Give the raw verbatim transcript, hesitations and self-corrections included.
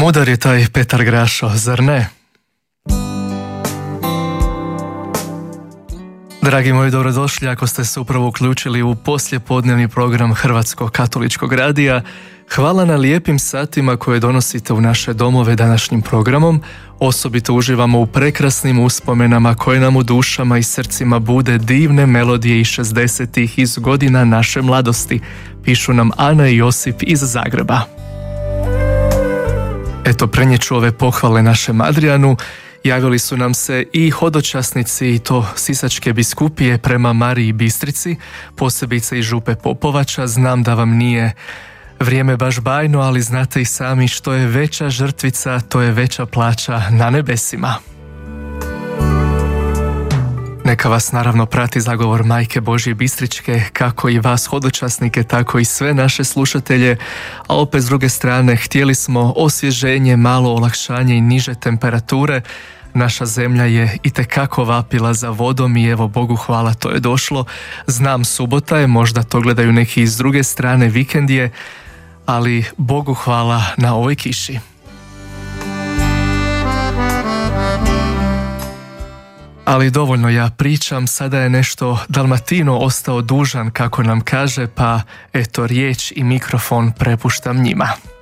Mudar je taj Petar Grašo, zar ne? Dragi moji, dobrodošli ako ste se upravo uključili u poslijepodnevni program Hrvatskog katoličkog radija. Hvala na lijepim satima koje donosite u naše domove današnjim programom. Osobito uživamo u prekrasnim uspomenama koje nam u dušama i srcima bude divne melodije iz šezdesetih iz godina naše mladosti. Pišu nam Ana i Josip iz Zagreba. Eto, prenijeću ove pohvale našem Adrianu. Javili su nam se i hodočasnici, i to Sisačke biskupije prema Mariji Bistrici, posebice i župe Popovača. Znam da vam nije vrijeme baš bajno, ali znate i sami što je veća žrtvica, to je veća plaća na nebesima. Neka vas naravno prati zagovor Majke Božje Bistričke, kako i vas hodočasnike, tako i sve naše slušatelje, a opet s druge strane htjeli smo osvježenje, malo olakšanje i niže temperature. Naša zemlja je itekako vapila za vodom i evo, Bogu hvala, to je došlo. Znam, subota je, možda to gledaju neki iz druge strane, vikend je, ali Bogu hvala na ovoj kiši. Ali dovoljno ja pričam, sada je nešto Dalmatino ostao dužan, kako nam kaže, pa eto, riječ i mikrofon prepuštam njima.